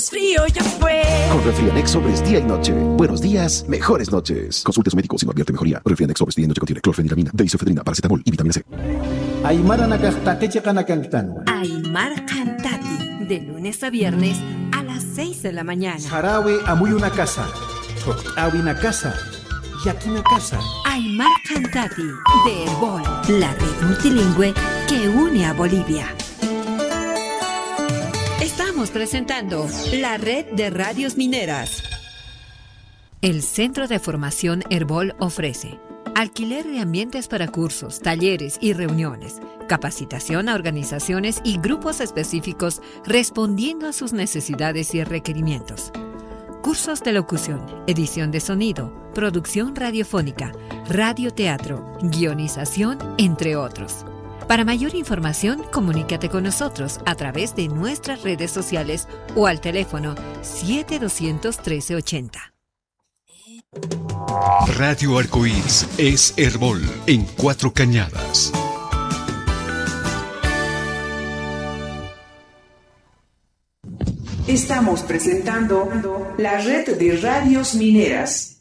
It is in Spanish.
Frío ya fue. Con Refrianex Sobres día y noche. Buenos días, mejores noches. Consulte a su médico si no advierte mejoría. Refrianex Sobres día y noche contiene clorfeniramina, deisofedrina, paracetamol y vitamina C. Aymara Nakajtateche Kanakantano. Aymar Cantati, de lunes a viernes a las 6 de la mañana. Sarawe Amuy una casa. Awi una casa. Yaki una casa. Aymar Cantati, de Herbol, la red multilingüe que une a Bolivia. Estamos presentando la red de radios mineras. El Centro de Formación Herbol ofrece alquiler de ambientes para cursos, talleres y reuniones, capacitación a organizaciones y grupos específicos respondiendo a sus necesidades y requerimientos. Cursos de locución, edición de sonido, producción radiofónica, radioteatro, guionización, entre otros. Para mayor información, comunícate con nosotros a través de nuestras redes sociales o al teléfono 7200-1380. Radio Arcoíris es Herbol en Cuatro Cañadas. Estamos presentando la red de radios mineras.